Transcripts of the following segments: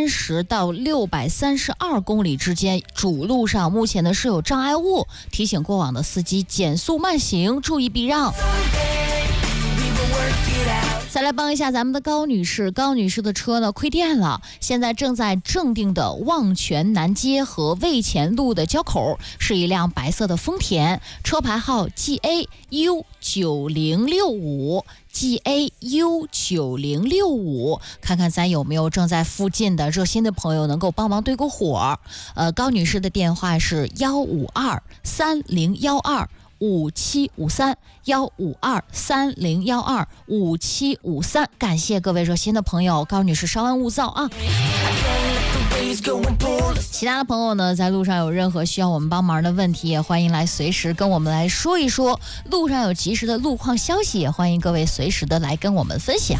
630到632公里之间，主路上目前呢是有障碍物，提醒过往的司机减速慢行，注意避让。再来帮一下咱们的高女士，高女士的车呢亏电了，现在正在正定的望泉南街和魏前路的交口，是一辆白色的丰田，车牌号 GAU9065，GAU9065，看看咱有没有正在附近的热心的朋友能够帮忙对个火。高女士的电话是15230125753，15230125753，感谢各位热心的朋友，高女士稍安勿躁啊。其他的朋友呢，在路上有任何需要我们帮忙的问题，也欢迎来随时跟我们来说一说。路上有及时的路况消息，也欢迎各位随时的来跟我们分享。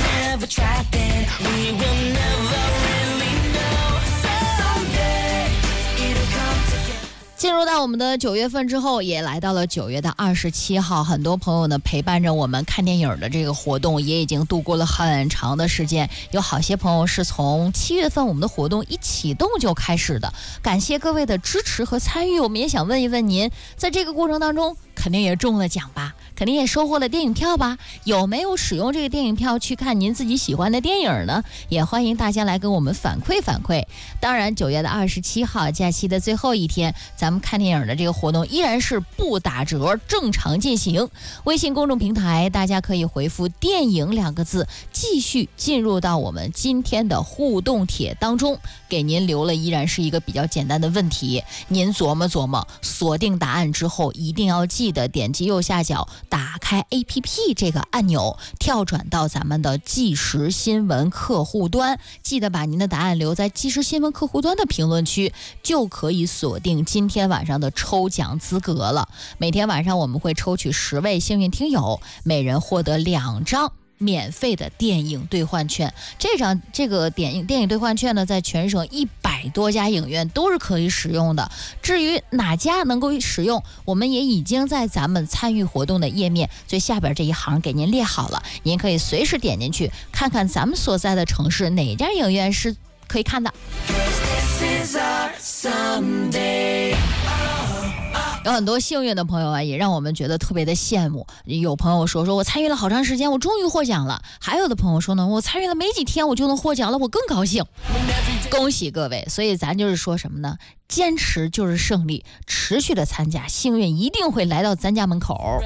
进入到我们的9月份之后，也来到了9月的27号，很多朋友呢陪伴着我们看电影的这个活动也已经度过了很长的时间，有好些朋友是从7月份我们的活动一启动就开始的，感谢各位的支持和参与。我们也想问一问您，在这个过程当中肯定也中了奖吧，肯定也收获了电影票吧，有没有使用这个电影票去看您自己喜欢的电影呢？也欢迎大家来跟我们反馈反馈。当然9月的27号假期的最后一天，咱们看电影的这个活动依然是不打折，正常进行。微信公众平台大家可以回复电影2个字，继续进入到我们今天的互动帖当中，给您留了依然是一个比较简单的问题，您琢磨琢磨，锁定答案之后一定要记得点击右下角打开 APP 这个按钮，跳转到咱们的即时新闻客户端，记得把您的答案留在即时新闻客户端的评论区，就可以锁定今天晚上的抽奖资格了。每天晚上我们会抽取10位幸运听友，每人获得2张免费的电影兑换券。这个电影兑换券呢，在全省100多家影院都是可以使用的。至于哪家能够使用，我们也已经在咱们参与活动的页面最下边这一行给您列好了，您可以随时点进去看看咱们所在的城市哪家影院是可以看的。有很多幸运的朋友啊，也让我们觉得特别的羡慕。有朋友说我参与了好长时间，我终于获奖了；还有的朋友说呢，我参与了没几天我就能获奖了，我更高兴。恭喜各位！所以咱就是说什么呢？坚持就是胜利，持续的参加，幸运一定会来到咱家门口。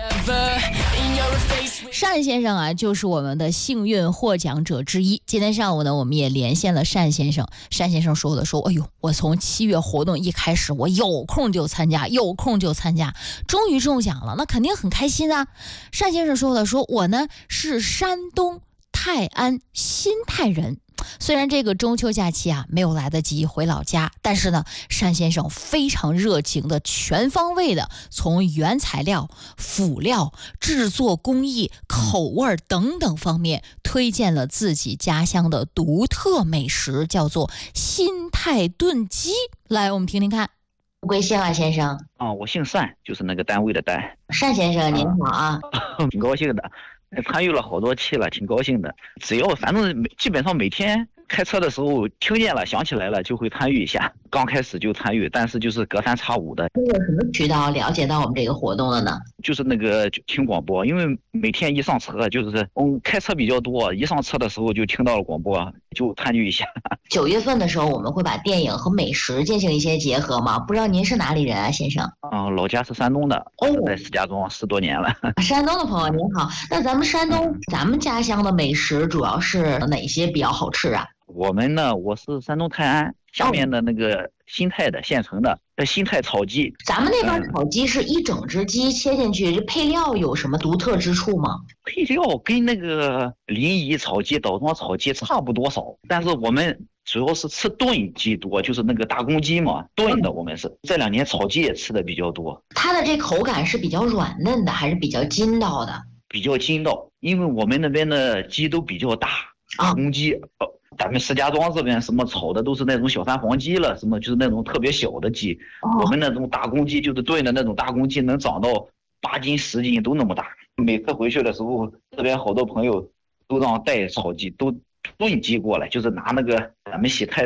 单先生啊，就是我们的幸运获奖者之一。今天上午呢，我们也连线了单先生。单先生说哎呦，我从7月活动一开始，我有空就参加，终于中奖了，那肯定很开心啊。单先生说我呢是山东泰安新泰人。虽然这个中秋假期啊没有来得及回老家，但是呢，单先生非常热情的、全方位的，从原材料、辅料、制作工艺、口味等等方面推荐了自己家乡的独特美食，叫做新泰炖鸡。来，我们听听看。贵姓啊，先生？ 我姓单，就是那个单位的单。 单先生您好啊。 挺高兴的，参与了好多期了，挺高兴的。只要反正基本上每天开车的时候听见了想起来了就会参与一下，刚开始就参与，但是就是隔三差五的。 有什么渠道了解到我们这个活动的呢？ 就是那个听广播，因为每天一上车就是开车比较多，一上车的时候就听到了广播，就参与一下。 9月份的时候我们会把电影和美食进行一些结合吗？不知道您是哪里人啊，先生？ 老家是山东的，在石家庄10多年了。 山东的朋友您好，那咱们山东咱们家乡的美食主要是哪些比较好吃啊？ 我们呢，我是山东泰安下面的那个新泰的县城的新泰炒鸡。 咱们那边炒鸡是一整只鸡切进去，这配料有什么独特之处吗？ 配料跟那个临沂炒鸡、枣庄炒鸡差不多少，但是我们主要是吃炖鸡多，就是那个大公鸡嘛，炖的。我们是这2年炒鸡也吃的比较多。 它的这口感是比较软嫩的，还是比较筋道的？ 比较筋道，因为我们那边的鸡都比较大，大公鸡。咱们石家庄这边什么炒的都是那种小三黄鸡了，什么就是那种特别小的鸡。我们那种大公鸡就是炖的那种大公鸡，能长到8斤10斤都那么大。每次回去的时候，这边好多朋友都让带炒鸡，都炖鸡过来，就是拿那个咱们洗菜